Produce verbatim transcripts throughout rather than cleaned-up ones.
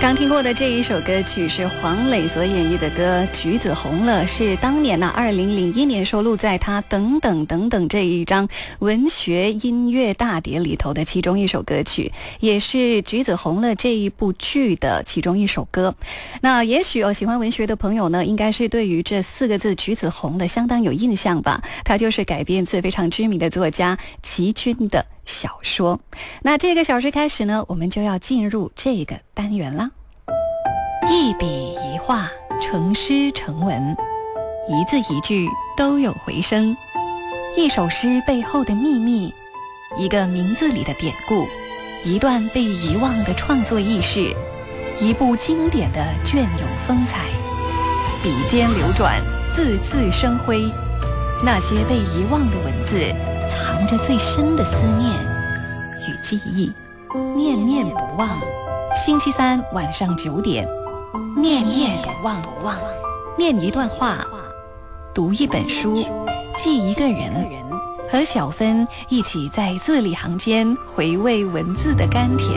刚听过的这一首歌曲是黄磊所演绎的歌《橘子红了》，是当年呢二零零一年收录在他《等等等等》这一张文学音乐大碟里头的其中一首歌曲，也是《橘子红了》这一部剧的其中一首歌。那也许哦，喜欢文学的朋友呢，应该是对于这四个字“橘子红了”相当有印象吧？它就是改编自非常知名的作家齐君的小说。那这个小时开始呢，我们就要进入这个单元啦。一笔一画，成诗成文，一字一句都有回声。一首诗背后的秘密，一个名字里的典故，一段被遗忘的创作轶事，一部经典的隽永风采。笔尖流转，字字生辉。那些被遗忘的文字，藏着最深的思念与记忆，念念不忘。星期三晚上九点，念念不忘，念一段话，读一本书，记一个人，和小芬一起在字里行间回味文字的甘甜。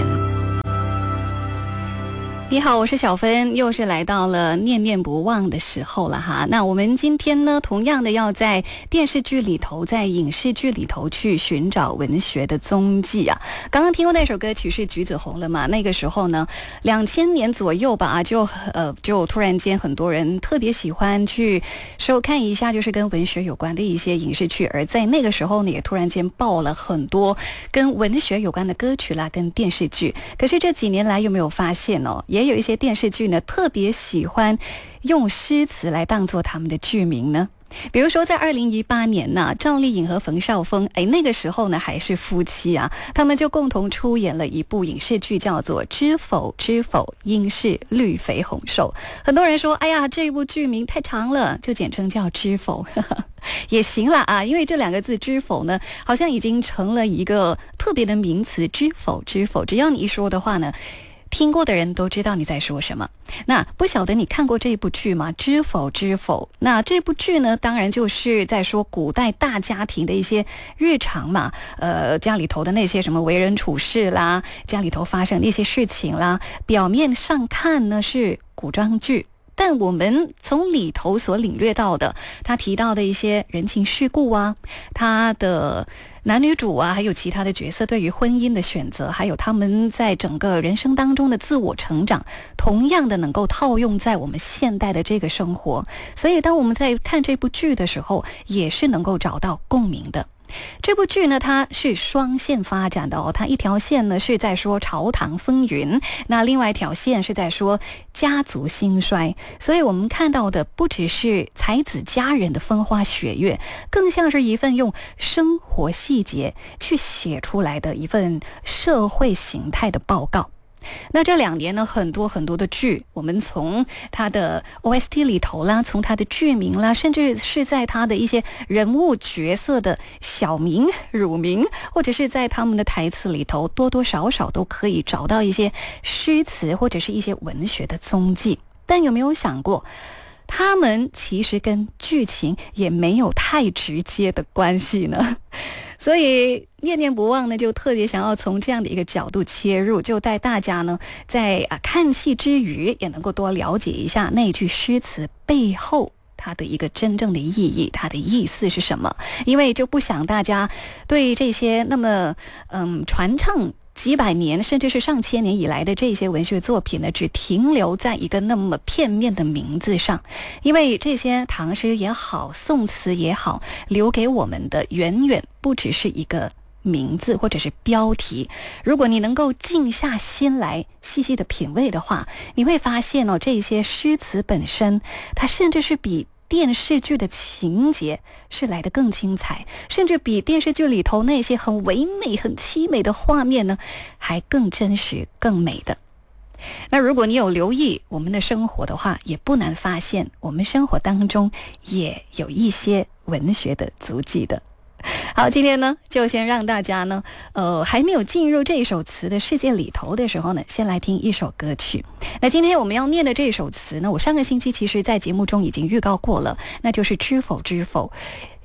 你好，我是小芬，又是来到了念念不忘的时候了哈。那我们今天呢，同样的要在电视剧里头，在影视剧里头去寻找文学的踪迹啊。刚刚听过那首歌曲是《橘子红了》嘛？那个时候呢，两千年左右吧，就呃就突然间很多人特别喜欢去收看一下，就是跟文学有关的一些影视剧，而在那个时候呢，也突然间爆了很多跟文学有关的歌曲啦，跟电视剧。可是这几年来有没有发现哦？也有一些电视剧呢，特别喜欢用诗词来当作他们的剧名呢。比如说在二零一八年呢，赵丽颖和冯绍峰，哎，那个时候呢还是夫妻啊，他们就共同出演了一部影视剧，叫做《知否知否，应是绿肥红瘦》。很多人说，哎呀，这部剧名太长了，就简称叫知否也行了啊，因为这两个字知否呢，好像已经成了一个特别的名词，知否知否，只要你一说的话呢，听过的人都知道你在说什么。那不晓得你看过这部剧吗？知否知否。那这部剧呢，当然就是在说古代大家庭的一些日常嘛，呃，家里头的那些什么为人处事啦，家里头发生的一些事情啦，表面上看呢是古装剧，但我们从里头所领略到的，他提到的一些人情世故啊，他的男女主啊，还有其他的角色对于婚姻的选择，还有他们在整个人生当中的自我成长，同样的能够套用在我们现代的这个生活。所以当我们在看这部剧的时候，也是能够找到共鸣的。这部剧呢，它是双线发展的哦，它一条线呢是在说朝堂风云，那另外一条线是在说家族兴衰，所以我们看到的不只是才子佳人的风花雪月，更像是一份用生活细节去写出来的一份社会形态的报告。那这两年呢，很多很多的剧，我们从它的 O S T 里头啦，从它的剧名啦，甚至是在它的一些人物角色的小名、乳名，或者是在他们的台词里头，多多少少都可以找到一些诗词或者是一些文学的踪迹。但有没有想过，他们其实跟剧情也没有太直接的关系呢？所以念念不忘呢，就特别想要从这样的一个角度切入，就带大家呢在啊看戏之余，也能够多了解一下那句诗词背后它的一个真正的意义，它的意思是什么。因为就不想大家对这些那么嗯传唱几百年甚至是上千年以来的这些文学作品呢，只停留在一个那么片面的名字上。因为这些唐诗也好，宋词也好，留给我们的远远不只是一个名字或者是标题。如果你能够静下心来细细的品味的话，你会发现哦，这些诗词本身，它甚至是比电视剧的情节是来得更精彩，甚至比电视剧里头那些很唯美很凄美的画面呢，还更真实更美的。那如果你有留意我们的生活的话，也不难发现我们生活当中也有一些文学的足迹的。好，今天呢就先让大家呢呃还没有进入这首词的世界里头的时候呢，先来听一首歌曲。那今天我们要念的这首词呢，我上个星期其实在节目中已经预告过了，那就是知否知否。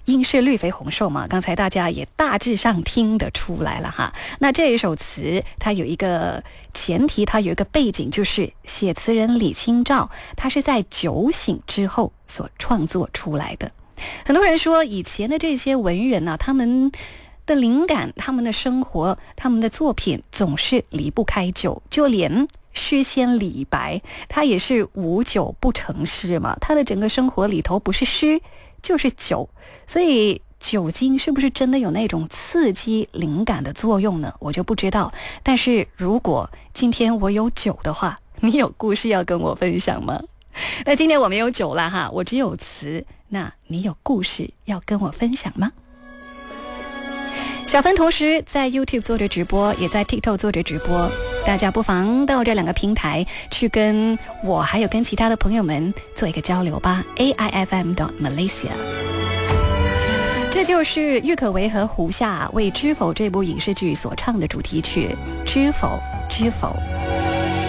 应是绿肥红瘦嘛，刚才大家也大致上听得出来了哈。那这一首词它有一个前提，它有一个背景，就是写词人李清照他是在酒醒之后所创作出来的。很多人说以前的这些文人呢、啊，他们的灵感、他们的生活、他们的作品总是离不开酒，就连诗仙李白他也是无酒不成诗嘛，他的整个生活里头不是诗就是酒，所以酒精是不是真的有那种刺激灵感的作用呢？我就不知道。但是如果今天我有酒的话，你有故事要跟我分享吗？那今天我没有酒了哈，我只有词，那你有故事要跟我分享吗？小芬同时在 YouTube 做着直播，也在 TikTok 做着直播，大家不妨到这两个平台去跟我还有跟其他的朋友们做一个交流吧。 A I F M dot Malaysia， 这就是郁可唯和胡夏为《知否》这部影视剧所唱的主题曲《知否知否》。